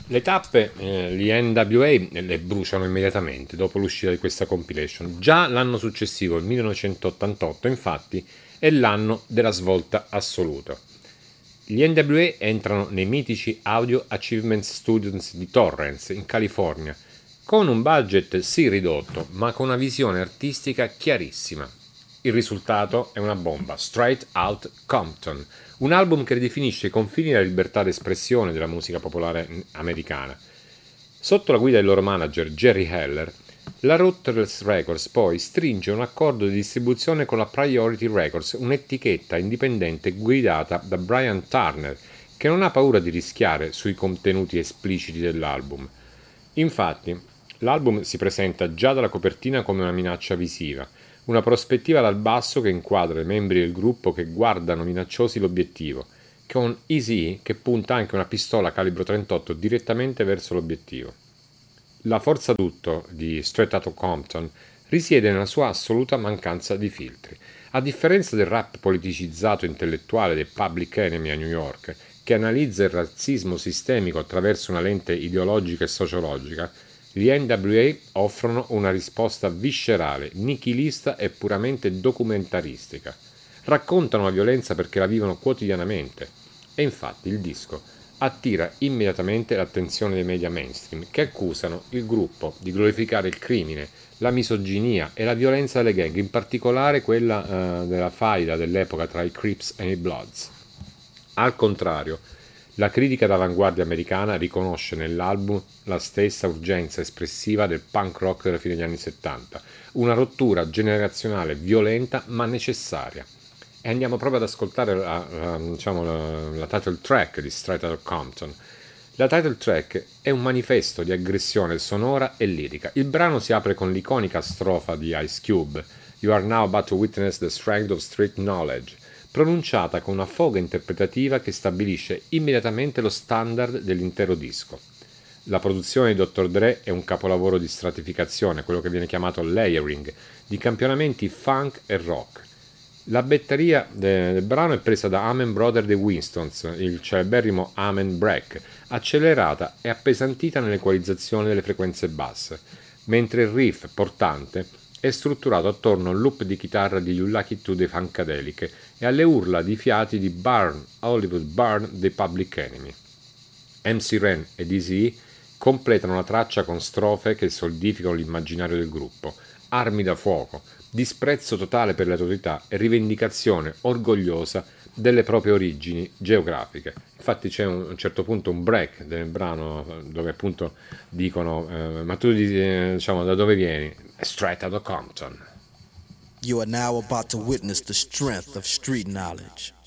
Le tappe, gli NWA le bruciano immediatamente dopo l'uscita di questa compilation. Già l'anno successivo, il 1988, infatti, è l'anno della svolta assoluta. Gli NWA entrano nei mitici Audio Achievement Studios di Torrance, in California, con un budget sì ridotto, ma con una visione artistica chiarissima. Il risultato è una bomba, Straight Out Compton, un album che ridefinisce i confini della libertà d'espressione della musica popolare americana. Sotto la guida del loro manager Jerry Heller, la Ruthless Records poi stringe un accordo di distribuzione con la Priority Records, un'etichetta indipendente guidata da Brian Turner, che non ha paura di rischiare sui contenuti espliciti dell'album. Infatti, l'album si presenta già dalla copertina come una minaccia visiva, una prospettiva dal basso che inquadra i membri del gruppo che guardano minacciosi l'obiettivo, con Eazy che punta anche una pistola calibro 38 direttamente verso l'obiettivo. La forza tutto di Straight Outta Compton risiede nella sua assoluta mancanza di filtri. A differenza del rap politicizzato intellettuale dei Public Enemy a New York, che analizza il razzismo sistemico attraverso una lente ideologica e sociologica, gli NWA offrono una risposta viscerale, nichilista e puramente documentaristica. Raccontano la violenza perché la vivono quotidianamente. E infatti il disco attira immediatamente l'attenzione dei media mainstream, che accusano il gruppo di glorificare il crimine, la misoginia e la violenza delle gang, in particolare quella della faida dell'epoca tra i Crips e i Bloods. Al contrario, la critica d'avanguardia americana riconosce nell'album la stessa urgenza espressiva del punk rock della fine degli anni 70, una rottura generazionale violenta ma necessaria. E andiamo proprio ad ascoltare la title track di Straight Outta Compton. La title track è un manifesto di aggressione sonora e lirica. Il brano si apre con l'iconica strofa di Ice Cube, You are now about to witness the strength of street knowledge, pronunciata con una foga interpretativa che stabilisce immediatamente lo standard dell'intero disco. La produzione di Dr. Dre è un capolavoro di stratificazione, quello che viene chiamato layering, di campionamenti funk e rock. La batteria del brano è presa da Amen Brother dei Winstons, il celeberrimo Amen Break, accelerata e appesantita nell'equalizzazione delle frequenze basse, mentre il riff portante è strutturato attorno al loop di chitarra di You Lucky To dei Funkadelic e alle urla di fiati di Burn, Hollywood Burn dei Public Enemy. MC Ren ed Eazy completano la traccia con strofe che solidificano l'immaginario del gruppo, armi da fuoco, disprezzo totale per le autorità e rivendicazione orgogliosa delle proprie origini geografiche. Infatti c'è a un certo punto un break del brano dove appunto dicono ma tu diciamo da dove vieni? Straight Outta Compton. You are now about to witness the strength of street knowledge.